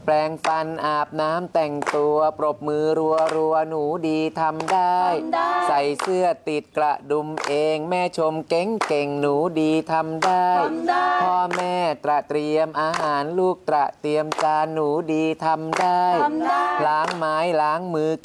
แปรงฟันอาบน้ำแต่งตัวปรบมือรัวหนูดีทำได้ใส่เสื้อติดกระดุมเองแม่ชมเก่งหนูดีทำได้พ่อแม่เตรียมอาหารลูกเตรียมจานหนูดีทำได้ล้างไม้ล้างมือ